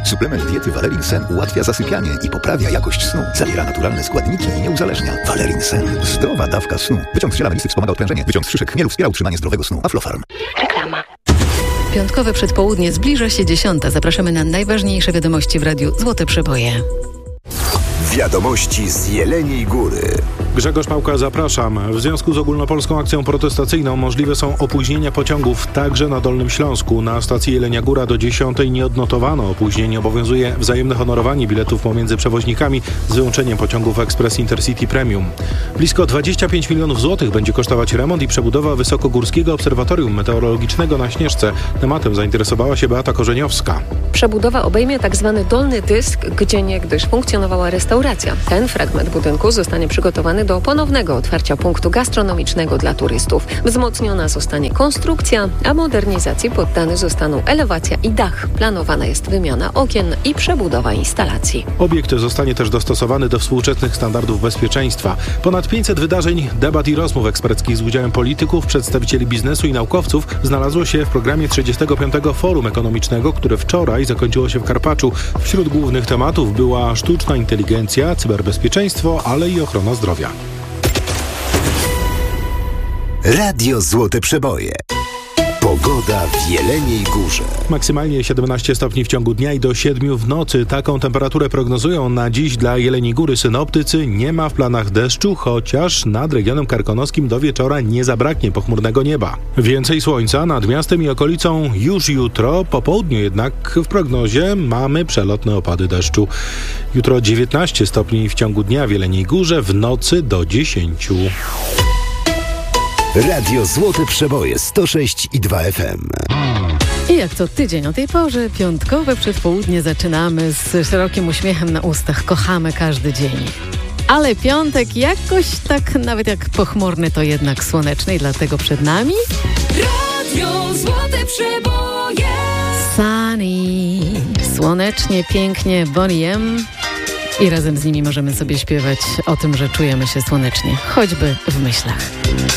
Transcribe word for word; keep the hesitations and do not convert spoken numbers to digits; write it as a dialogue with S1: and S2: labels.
S1: Suplement diety Valerin Sen ułatwia zasypianie i poprawia jakość snu. Zawiera naturalne składniki i nie uzależnia. Valerin Sen. Zdrowa dawka snu. Wyciąg z ziela melisy wspomaga odprężenie. Wyciąg z szyszek chmielu wspiera utrzymanie zdrowego snu. Aflofarm.
S2: Reklama. Piątkowe przedpołudnie, zbliża się dziesiąta. Zapraszamy na najważniejsze wiadomości w radiu Złote Przeboje.
S3: Wiadomości z Jeleniej Góry.
S4: Grzegorz Pałka, zapraszam. W związku z ogólnopolską akcją protestacyjną możliwe są opóźnienia pociągów także na Dolnym Śląsku. Na stacji Jelenia Góra do dziesiątej nie odnotowano opóźnień. Obowiązuje wzajemne honorowanie biletów pomiędzy przewoźnikami z wyłączeniem pociągów Express Intercity Premium. Blisko dwadzieścia pięć milionów złotych będzie kosztować remont i przebudowa Wysokogórskiego Obserwatorium Meteorologicznego na Śnieżce. Tematem zainteresowała się Beata Korzeniowska.
S5: Przebudowa obejmie tzw. dolny dysk, gdzie niegdyś funkcjonowała restauracja. Ten fragment budynku zostanie przygotowany do ponownego otwarcia punktu gastronomicznego dla turystów. Wzmocniona zostanie konstrukcja, a modernizacji poddane zostaną elewacja i dach. Planowana jest wymiana okien i przebudowa instalacji.
S4: Obiekt zostanie też dostosowany do współczesnych standardów bezpieczeństwa. Ponad pięćset wydarzeń, debat i rozmów eksperckich z udziałem polityków, przedstawicieli biznesu i naukowców znalazło się w programie trzydziestego piątego Forum Ekonomicznego, które wczoraj zakończyło się w Karpaczu. Wśród głównych tematów była sztuczna inteligencja, cyberbezpieczeństwo, ale i ochrona zdrowia.
S3: Radio Złote Przeboje. Pogoda w Jeleniej Górze.
S4: Maksymalnie siedemnaście stopni w ciągu dnia i do siedmiu w nocy. Taką temperaturę prognozują na dziś dla Jeleniej Góry synoptycy. Nie ma w planach deszczu, chociaż nad regionem karkonoskim do wieczora nie zabraknie pochmurnego nieba. Więcej słońca nad miastem i okolicą już jutro. Po południu jednak w prognozie mamy przelotne opady deszczu. Jutro dziewiętnaście stopni w ciągu dnia w Jeleniej Górze, w nocy do dziesięciu.
S3: Radio Złote Przeboje sto sześć i dwa F M.
S2: I jak co tydzień o tej porze, piątkowe przedpołudnie zaczynamy z szerokim uśmiechem na ustach. Kochamy każdy dzień. Ale piątek jakoś tak, nawet jak pochmurny, to jednak słoneczny i dlatego przed nami...
S6: Radio Złote Przeboje.
S2: Sunny. Słonecznie, pięknie, Bonnie M. I razem z nimi możemy sobie śpiewać o tym, że czujemy się słonecznie, choćby w myślach.